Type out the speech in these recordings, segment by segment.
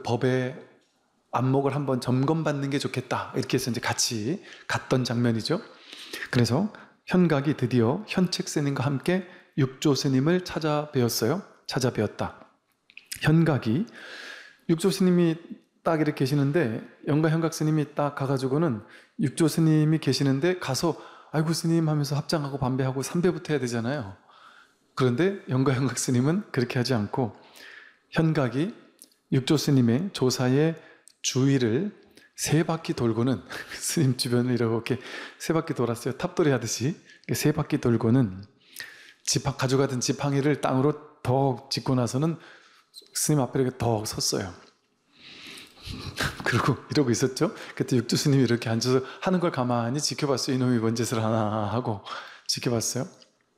법의 안목을 한번 점검받는 게 좋겠다. 이렇게 해서 이제 같이 갔던 장면이죠. 그래서 현각이 드디어 현책 스님과 함께 육조 스님을 찾아뵈었다. 현각이, 육조 스님이 딱 이렇게 계시는데, 영가 현각 스님이 딱 가가지고는 육조 스님이 계시는데 가서 아이고 스님 하면서 합장하고 반배하고 삼배부터 해야 되잖아요. 그런데 영가 현각 스님은 그렇게 하지 않고 현각이 육조 스님의 조사의 주위를 세 바퀴 돌고는 스님 주변을 이렇게 세 바퀴 돌았어요. 탑돌이 하듯이 세 바퀴 돌고는 가져가던 지팡이를 땅으로 더 짚고 나서는 스님 앞에 이렇게 더 섰어요. 그리고 이러고 있었죠. 그때 육조 스님이 이렇게 앉아서 하는 걸 가만히 지켜봤어요. 이놈이 뭔 짓을 하나 하고 지켜봤어요.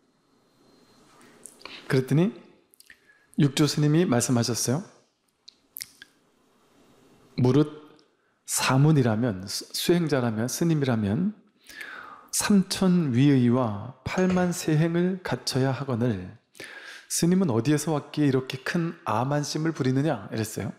그랬더니 육조 스님이 말씀하셨어요. 무릇 사문이라면, 수행자라면, 스님이라면 삼천위의와 8만 세행을 갖춰야 하거늘 스님은 어디에서 왔기에 이렇게 큰 아만심을 부리느냐 이랬어요.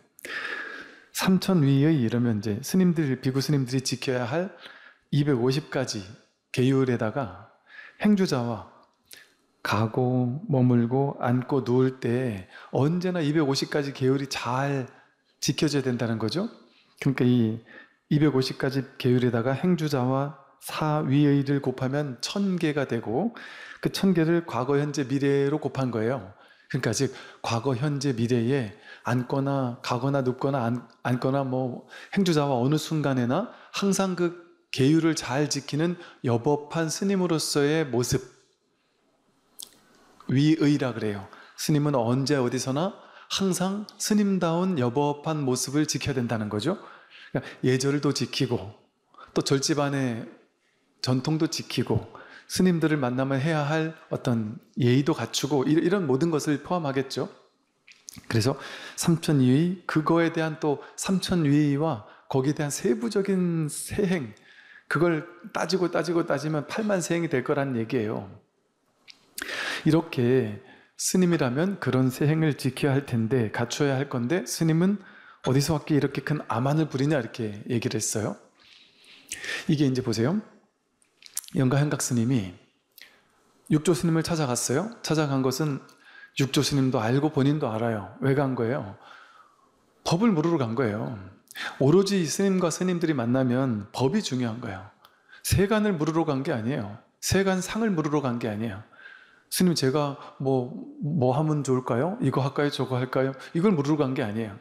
삼천위의 이러면 이제 비구 스님들이 지켜야 할 250가지 계율에다가 행주자와 가고 머물고 앉고 누울 때 언제나 250가지 계율이 잘 지켜져야 된다는 거죠. 그러니까 이 250가지 계율에다가 행주자와 사위의를 곱하면 1000개가 되고 그 1000개를 과거, 현재, 미래로 곱한 거예요. 그러니까 즉 과거, 현재, 미래에 앉거나 가거나 눕거나 앉거나 뭐 행주자와 어느 순간에나 항상 그 계율을 잘 지키는 여법한 스님으로서의 모습, 위의라 그래요. 스님은 언제 어디서나 항상 스님다운 여법한 모습을 지켜야 된다는 거죠. 그러니까 예절도 지키고 또 절집안의 전통도 지키고 스님들을 만나면 해야 할 어떤 예의도 갖추고 이런 모든 것을 포함하겠죠. 그래서 삼천위의, 그거에 대한 또 삼천위의와 거기에 대한 세부적인 세행, 그걸 따지면 8만 세행이 될 거란 얘기예요. 이렇게 스님이라면 그런 세행을 지켜야 할 텐데, 갖춰야 할 건데 스님은 어디서 왔기에 이렇게 큰 아만을 부리냐 이렇게 얘기를 했어요. 이게 이제 보세요. 영가 현각 스님이 육조 스님을 찾아갔어요. 찾아간 것은 육조 스님도 알고 본인도 알아요. 왜 간 거예요? 법을 물으러 간 거예요. 오로지 스님과 스님들이 만나면 법이 중요한 거예요. 세간을 물으러 간 게 아니에요. 세간상을 물으러 간 게 아니에요. 스님 제가 뭐 하면 좋을까요? 이거 할까요? 저거 할까요? 이걸 물으러 간 게 아니에요.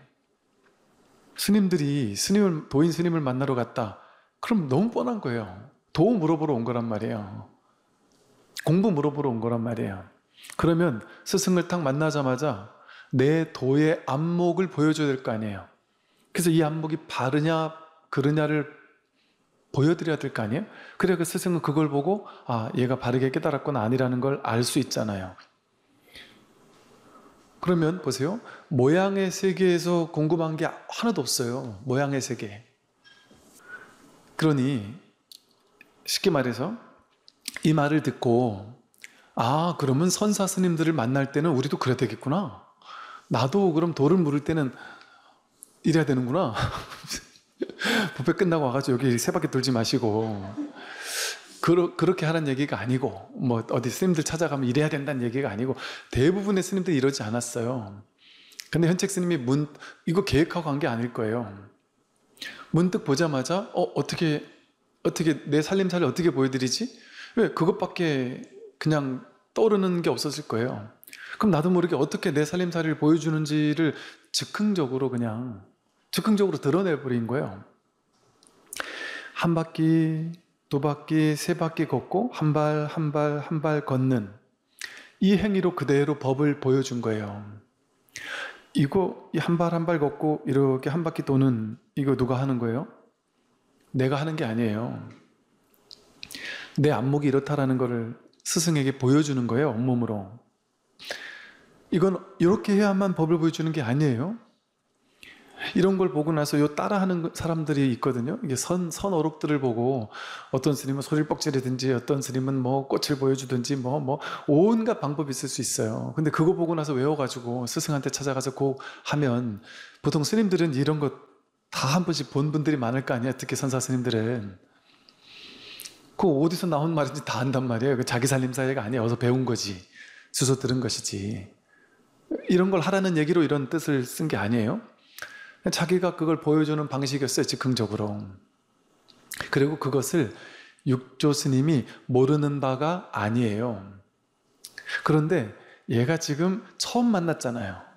스님들이 도인 스님을 만나러 갔다. 그럼 너무 뻔한 거예요. 도 물어보러 온 거란 말이에요. 공부 물어보러 온 거란 말이에요. 그러면 스승을 딱 만나자마자 내 도의 안목을 보여줘야 될 거 아니에요. 그래서 이 안목이 바르냐 그르냐를 보여드려야 될 거 아니에요. 그래야 그 스승은 그걸 보고 아 얘가 바르게 깨달았구나 아니라는 걸 알 수 있잖아요. 그러면 보세요. 모양의 세계에서 궁금한 게 하나도 없어요. 모양의 세계. 그러니 쉽게 말해서 이 말을 듣고 아 그러면 선사 스님들을 만날 때는 우리도 그래야 되겠구나. 나도 그럼 도를 물을 때는 이래야 되는구나. 법회 끝나고 와가지고 여기 세 바퀴 돌지 마시고 그렇게 하라는 얘기가 아니고 뭐 어디 스님들 찾아가면 이래야 된다는 얘기가 아니고 대부분의 스님들이 이러지 않았어요. 근데 현책 스님이 이거 계획하고 간 게 아닐 거예요. 문득 보자마자 어떻게 내 살림살이를 어떻게 보여드리지? 왜 그것밖에 그냥 떠오르는 게 없었을 거예요. 그럼 나도 모르게 어떻게 내 살림살이를 보여주는지를 즉흥적으로 드러내버린 거예요. 한 바퀴, 두 바퀴, 세 바퀴 걷고 한 발 걷는 이 행위로 그대로 법을 보여준 거예요. 이거 한 발 걷고 이렇게 한 바퀴 도는 이거 누가 하는 거예요? 내가 하는 게 아니에요. 내 안목이 이렇다라는 거를 스승에게 보여주는 거예요. 온몸으로. 이건 이렇게 해야만 법을 보여주는 게 아니에요. 이런 걸 보고 나서 요 따라하는 사람들이 있거든요. 이게 선어록들을 보고 어떤 스님은 소리를 뻑지르든지 어떤 스님은 뭐 꽃을 보여주든지 뭐 온갖 방법이 있을 수 있어요. 근데 그거 보고 나서 외워가지고 스승한테 찾아가서 고 하면 보통 스님들은 이런 거 다 한 번씩 본 분들이 많을 거 아니야. 특히 선사 스님들은. 그거 어디서 나온 말인지 다 안단 말이에요. 그 자기 살림사회가 아니야. 어디서 배운 거지. 주워 들은 것이지. 이런 걸 하라는 얘기로 이런 뜻을 쓴 게 아니에요. 자기가 그걸 보여주는 방식이었어요. 즉흥적으로. 그리고 그것을 육조 스님이 모르는 바가 아니에요. 그런데 얘가 지금 처음 만났잖아요.